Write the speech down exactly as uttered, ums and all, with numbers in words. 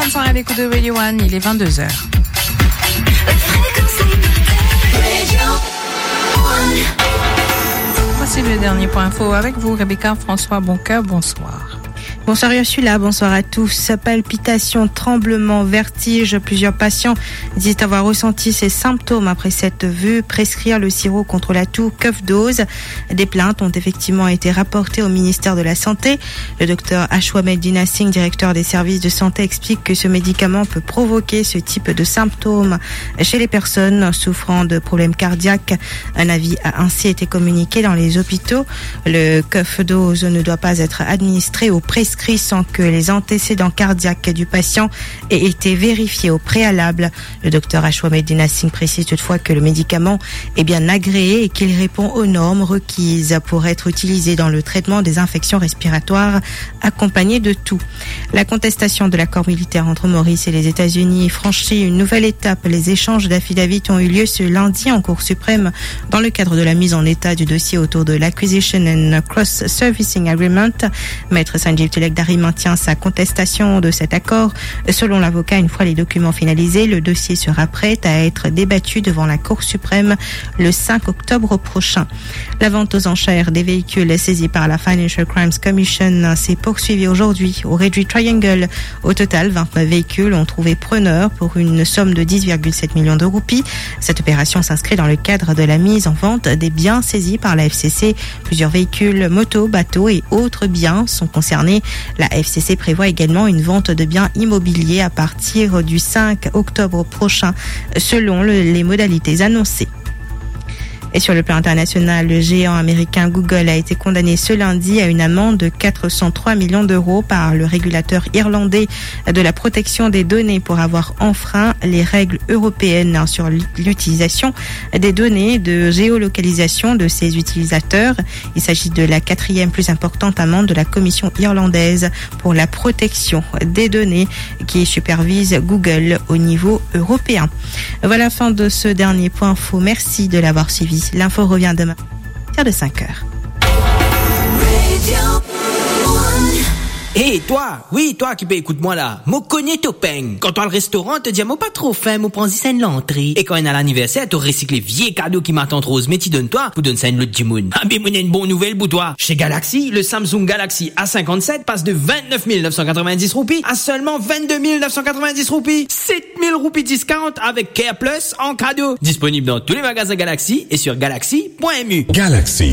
bonsoir à l'écoute de Radio One, il est vingt-deux heures. Voici le dernier point info avec vous, Rebecca François Boncoeur, bonsoir. Bonsoir Ursula, bonsoir à tous. Palpitations, tremblements, vertiges. Plusieurs patients disent avoir ressenti ces symptômes après s'être vu prescrire le sirop contre la toux Cuff-Dose. Des plaintes ont effectivement été rapportées au ministère de la Santé. Le docteur Ashwamed Dina Singh, directeur des services de santé, explique que ce médicament peut provoquer ce type de symptômes chez les personnes souffrant de problèmes cardiaques. Un avis a ainsi été communiqué dans les hôpitaux. Le Cuff-Dose ne doit pas être administré ou prescrit sans que les antécédents cardiaques du patient aient été vérifiés au préalable. Le docteur Ashwamed Dina Singh précise toutefois que le médicament est bien agréé et qu'il répond aux normes requises pour être utilisé dans le traitement des infections respiratoires accompagné de tout. La contestation de l'accord militaire entre Maurice et les États-Unis franchit une nouvelle étape. Les échanges d'affidavits ont eu lieu ce lundi en Cour suprême dans le cadre de la mise en état du dossier autour de l'Acquisition and Cross Servicing Agreement. Maître Sanjeev Dari maintient sa contestation de cet accord. Selon l'avocat, une fois les documents finalisés, le dossier sera prêt à être débattu devant la Cour suprême le cinq octobre prochain. La vente aux enchères des véhicules saisis par la Financial Crimes Commission s'est poursuivie aujourd'hui au Red Triangle. Au total, vingt-neuf véhicules ont trouvé preneur pour une somme de dix virgule sept millions de roupies. Cette opération s'inscrit dans le cadre de la mise en vente des biens saisis par la F C C. Plusieurs véhicules, motos, bateaux et autres biens sont concernés. La F C C prévoit également une vente de biens immobiliers à partir du cinq octobre prochain, selon le, les modalités annoncées. Et sur le plan international, le géant américain Google a été condamné ce lundi à une amende de quatre cent trois millions d'euros par le régulateur irlandais de la protection des données pour avoir enfreint les règles européennes sur l'utilisation des données de géolocalisation de ses utilisateurs. Il s'agit de la quatrième plus importante amende de la Commission irlandaise pour la protection des données qui supervise Google au niveau européen. Voilà la fin de ce dernier point info. Merci de l'avoir suivi. L'info revient demain à partir de cinq heures. Hé, hey, toi, oui, toi qui peux écoute-moi là. Moi connais ton peigne. Quand toi le restaurant te dit, moi pas trop faim, moi prends scène l'entrée. Et quand on a l'anniversaire, tu recycles les vieux cadeaux qui m'attendent rose, mais tu donnes toi, pour donner ça une l'autre dimoun. Ah, mais moi, une bonne nouvelle pour toi. Chez Galaxy, le Samsung Galaxy A cinquante-sept passe de vingt-neuf mille neuf cent quatre-vingt-dix roupies à seulement vingt-deux mille neuf cent quatre-vingt-dix roupies. sept mille roupies discount avec Care Plus en cadeau. Disponible dans tous les magasins Galaxy et sur galaxy point m u. Galaxy.